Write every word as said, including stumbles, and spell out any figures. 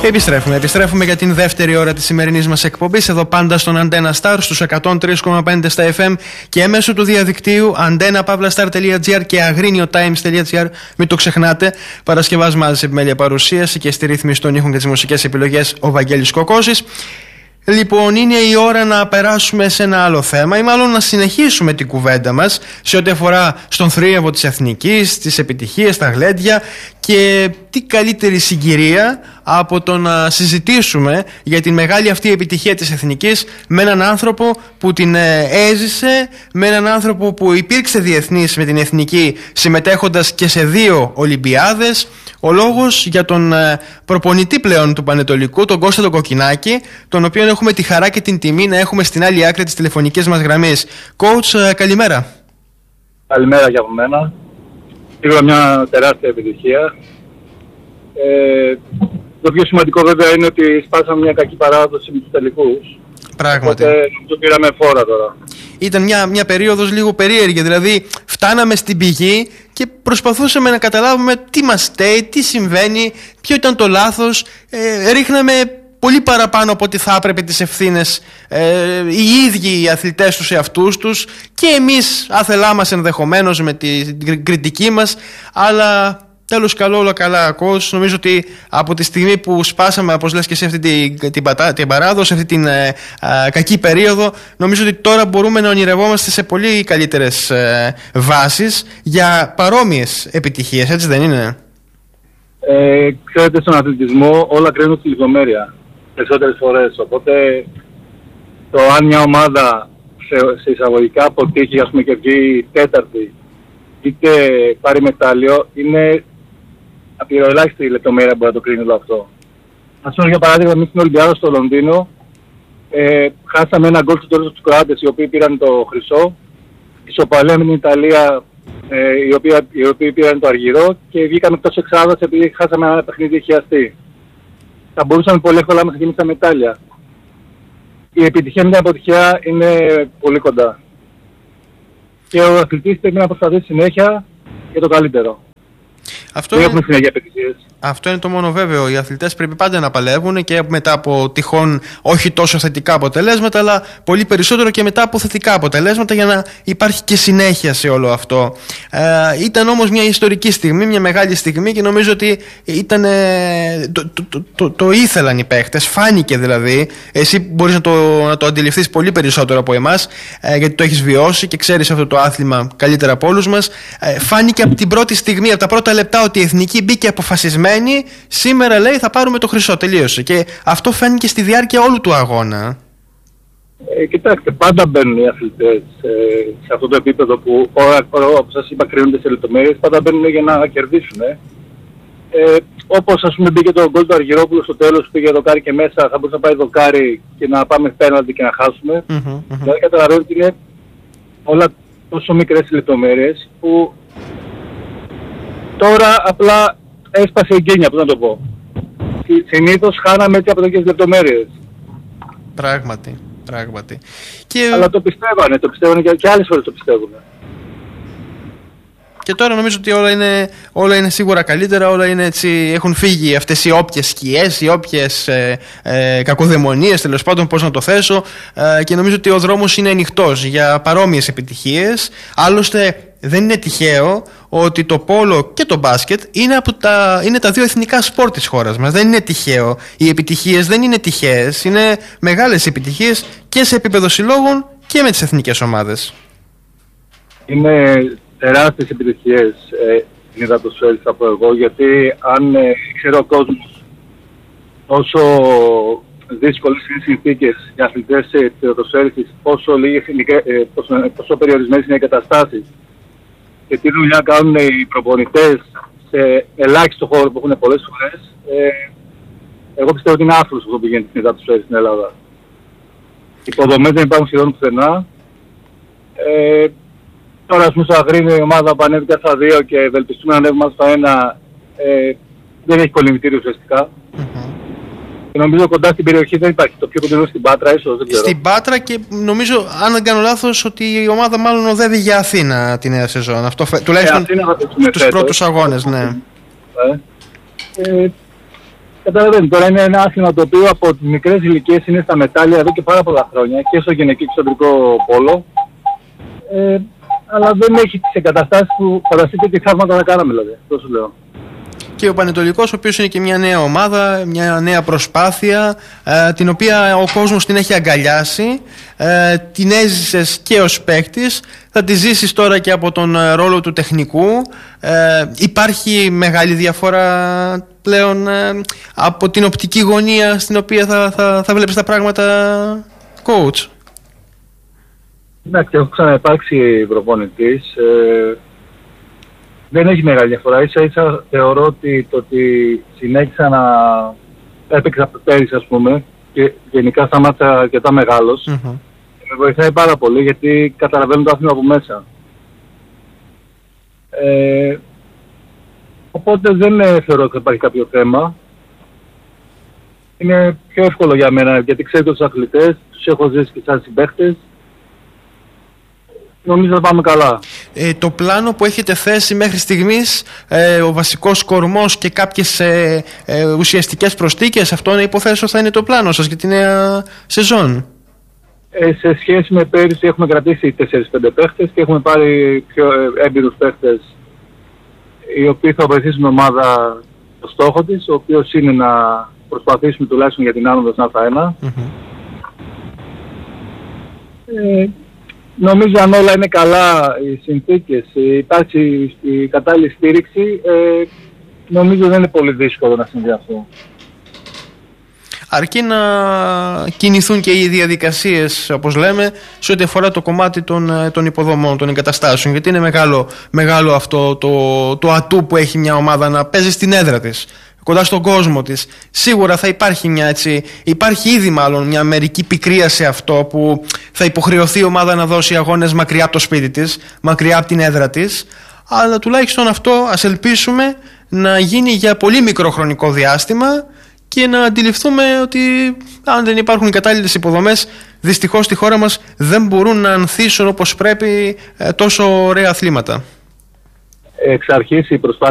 Επιστρέφουμε, επιστρέφουμε για την δεύτερη ώρα της σημερινής μας εκπομπής. Εδώ πάντα στον Antenna Star στους εκατόν τρία κόμμα πέντε στα εφ εμ και μέσω του διαδικτύου antenna pavlastar τελεία gr και agriniotimes τελεία gr. Μην το ξεχνάτε. Παρασκευάς σε επιμέλεια παρουσίαση και στη ρύθμιση των ήχων και τις μουσικές επιλογές ο Βαγγέλης Κοκώσης. Λοιπόν, είναι η ώρα να περάσουμε σε ένα άλλο θέμα ή μάλλον να συνεχίσουμε την κουβέντα μας σε ό,τι αφορά στον θρίαμβο της εθνικής, τις επιτυχίες, τα γλέντια και τι καλύτερη συγκυρία από το να συζητήσουμε για την μεγάλη αυτή επιτυχία της εθνικής με έναν άνθρωπο που την έζησε, με έναν άνθρωπο που υπήρξε διεθνής με την εθνική συμμετέχοντας και σε δύο Ολυμπιάδες. Ο λόγος για τον προπονητή πλέον του Πανετολικού, τον Κώστα τον Κοκκινάκη, τον οποίο έχουμε τη χαρά και την τιμή να έχουμε στην άλλη άκρη της τηλεφωνικής μας γραμμής. Coach, καλημέρα. Καλημέρα για μένα. Σίγουρα μια τεράστια επιτυχία. Ε, το πιο σημαντικό βέβαια είναι ότι σπάσαμε μια κακή παράδοση με τους τελικούς. Πράγματι. Οπότε το πήραμε φόρα τώρα. Ήταν μια, μια περίοδος λίγο περίεργη, δηλαδή φτάναμε στην πηγή και προσπαθούσαμε να καταλάβουμε τι μας στέει, τι συμβαίνει, ποιο ήταν το λάθος, ε, ρίχναμε πολύ παραπάνω από ό,τι θα έπρεπε τις ευθύνες ε, οι ίδιοι οι αθλητές τους εαυτούς τους και εμείς άθελά μας ενδεχομένως με την κριτική μας, αλλά τέλος καλό όλα καλά. Ακούς, νομίζω ότι από τη στιγμή που σπάσαμε, όπως λες και εσύ, αυτή την, την, την παράδοση, αυτή την ε, ε, κακή περίοδο, νομίζω ότι τώρα μπορούμε να ονειρευόμαστε σε πολύ καλύτερες ε, βάσεις για παρόμοιες επιτυχίες, έτσι δεν είναι? Ε, ξέρετε, στον αθλητισμό όλα κρίνουν στη λεπτομέρεια περισσότερες φορές, οπότε το αν μια ομάδα σε, σε εισαγωγικά αποτύχει, ας πούμε, και βγει τέταρτη είτε πάρει μετάλλιο, είναι απειροελάχιστη λεπτομέρεια που μπορεί να το κρίνει όλο αυτό. Ας πούμε για παράδειγμα, εμείς στην Ολυμπιάδα στο Λονδίνο ε, χάσαμε ένα γκολ στο τέλος τους Κροάτες, οι οποίοι πήραν το χρυσό, ισοπαλία με την Ιταλία, ε, οι, οποίοι, οι οποίοι πήραν το αργυρό και βγήκαμε εκτός εξάδας επειδή χάσαμε ένα παιχνίδι χιαστή. Θα μπορούσαμε πολύ εύκολα να μας γίνει τα μετάλλια. Η επιτυχία με την αποτυχία είναι πολύ κοντά. Και ο αθλητής πρέπει να προσπαθήσει συνέχεια για το καλύτερο. Αυτό είναι, αυτό είναι το μόνο βέβαιο. Οι αθλητές πρέπει πάντα να παλεύουν και μετά από τυχόν όχι τόσο θετικά αποτελέσματα, αλλά πολύ περισσότερο και μετά από θετικά αποτελέσματα για να υπάρχει και συνέχεια σε όλο αυτό. Ε, ήταν όμως μια ιστορική στιγμή, μια μεγάλη στιγμή και νομίζω ότι ήταν, το, το, το, το, το ήθελαν οι παίχτες, φάνηκε δηλαδή. Εσύ μπορείς να το, να το αντιληφθείς πολύ περισσότερο από εμάς, ε, γιατί το έχεις βιώσει και ξέρεις αυτό το άθλημα καλύτερα από όλους μας. Ε, φάνηκε από την πρώτη στιγμή, από τα πρώτα λεπτά, ότι η εθνική μπήκε αποφασισμένη. Σήμερα λέει θα πάρουμε το χρυσό, τελείωσε. Και αυτό φαίνεται στη διάρκεια όλου του αγώνα. Ε, κοιτάξτε, πάντα μπαίνουν οι αθλητές ε, σε αυτό το επίπεδο που ώρα, όπως σας είπα, κρίνονται σε λεπτομέρειες. Πάντα μπαίνουν για να κερδίσουν. Ε. Ε, όπως ας πούμε μπήκε το γκολ του Αργυρόπουλου στο τέλος που πήγε δοκάρι και μέσα, θα μπορούσε να πάει δοκάρι και να πάμε πέναλτι και να χάσουμε. Mm-hmm, mm-hmm. Δηλαδή καταλαβαίνω ότι είναι όλα τόσο μικρές λεπτομέρειες που τώρα απλά έσπασε η γκένια, πώς να το πω. Συνήθως χάναμε έτσι από τέτοιες λεπτομέρειες. Πράγματι, πράγματι. Και... Αλλά το πιστεύανε, το πιστεύανε και, και άλλες φορές το πιστεύουν. Και τώρα νομίζω ότι όλα είναι, όλα είναι σίγουρα καλύτερα, όλα είναι έτσι, έχουν φύγει αυτές οι όποιες σκιές, οι όποιες ε, ε, κακοδαιμονίες, τέλος πάντων πώς να το θέσω, ε, και νομίζω ότι ο δρόμος είναι ανοιχτός για παρόμοιες επιτυχίες. Άλλωστε δεν είναι τυχαίο ότι το πόλο και το μπάσκετ είναι, από τα, είναι τα δύο εθνικά σπορ της χώρας μας. Δεν είναι τυχαίο. Οι επιτυχίες δεν είναι τυχαίες, είναι μεγάλες επιτυχίες και σε επίπεδο συλλόγων και με τις εθνικές ομάδες. Είναι τεράστιες επιτυχίες ε, την υδατοσφαίριση θα πω εγώ, γιατί αν ε, ξέρω ο κόσμος όσο δύσκολες είναι οι συνθήκες για αθλητές της υδατοσφαίρισης, πόσο, λίγες, ε, πόσο, πόσο περιορισμένες είναι οι καταστάσεις και τι δουλειά κάνουν οι προπονητές σε ελάχιστο χώρο που έχουν πολλές φορές, ε, εγώ πιστεύω ότι είναι άφρος αυτό που γίνεται στην υδατοσφαίριση στην Ελλάδα. Οι υποδομές δεν υπάρχουν σχεδόν πουθενά. Ε, Τώρα, ας πούμε, στο Αγρίνιο η ομάδα που ανέβηκε στα δύο και ευελπιστούμε να ανέβουμε στο ένα, ε, δεν έχει κολυμβητήριο ουσιαστικά. Mm-hmm. Και νομίζω κοντά στην περιοχή δεν υπάρχει. Το πιο κοντινό στην Πάτρα, ίσως, δεν ξέρω. Στην Πάτρα και νομίζω, αν δεν κάνω λάθος, ότι η ομάδα μάλλον οδεύει για Αθήνα τη νέα σεζόν. Αυτό, τουλάχιστον ε, στους πρώτους αγώνες, ναι. Ε, ε, Καταλαβαίνετε, τώρα είναι ένα άθλημα το οποίο από τις μικρές ηλικίες είναι στα μετάλλια εδώ και πάρα πολλά χρόνια και στο γυναικείο και στο ανδρικό πόλο. Ε, αλλά δεν έχει τις εγκαταστάσεις που φανταστείτε τι θαύματα θα κάναμε, δηλαδή. Αυτό σου λέω. Και ο Πανετολικός, ο οποίος είναι και μια νέα ομάδα, μια νέα προσπάθεια, ε, την οποία ο κόσμος την έχει αγκαλιάσει, ε, την έζησες και ως παίκτης, θα τη ζήσεις τώρα και από τον ρόλο του τεχνικού. Ε, υπάρχει μεγάλη διαφορά πλέον ε, από την οπτική γωνία στην οποία θα, θα, θα βλέπεις τα πράγματα, coach? Εντάξει, έχω ξαναυπάρξει προπονητής. Ε, δεν έχει μεγάλη διαφορά. Ίσα ίσα θεωρώ ότι το ότι συνέχισα να έπαιξα πέρυσι, ας πούμε, και γενικά σταμάτησα αρκετά μεγάλος, mm-hmm. με βοηθάει πάρα πολύ γιατί καταλαβαίνω το άθλημα από μέσα. Ε, οπότε δεν θεωρώ ότι υπάρχει κάποιο θέμα. Είναι πιο εύκολο για μένα γιατί ξέρω τους αθλητές, τους έχω ζήσει και σαν συμπαίχτες. Νομίζω θα πάμε καλά. Ε, το πλάνο που έχετε θέσει μέχρι στιγμής, ε, ο βασικός κορμός και κάποιες ε, ε, ουσιαστικές προσθήκες, αυτό να υποθέσω θα είναι το πλάνο σας για τη νέα σεζόν. Ε, σε σχέση με πέρυσι έχουμε κρατήσει τέσσερις πέντε παίχτες και έχουμε πάρει πιο έμπειρους παίχτες οι οποίοι θα βοηθήσουν την ομάδα στο στόχο της, ο οποίος είναι να προσπαθήσουμε τουλάχιστον για την άνοδο στην Α1. Mm-hmm. Ε, Νομίζω αν όλα είναι καλά οι συνθήκες, υπάρχει η κατάλληλη στήριξη, ε, νομίζω δεν είναι πολύ δύσκολο να συμβεί αυτό. Αρκεί να κινηθούν και οι διαδικασίες, όπως λέμε, σε ό,τι αφορά το κομμάτι των, των υποδομών, των εγκαταστάσεων, γιατί είναι μεγάλο, μεγάλο αυτό το, το ατού που έχει μια ομάδα, να παίζει στην έδρα της, κοντά στον κόσμο της. Σίγουρα θα υπάρχει μια έτσι, υπάρχει ήδη μάλλον μια μερική πικρία σε αυτό που θα υποχρεωθεί η ομάδα να δώσει αγώνες μακριά από το σπίτι της, μακριά από την έδρα της, αλλά τουλάχιστον αυτό ας ελπίσουμε να γίνει για πολύ μικρό χρονικό διάστημα και να αντιληφθούμε ότι αν δεν υπάρχουν οι κατάλληλες υποδομές, δυστυχώς στη χώρα μας δεν μπορούν να ανθίσουν όπως πρέπει τόσο ωραία αθλήματα. Εξ αρχής η προσπάθεια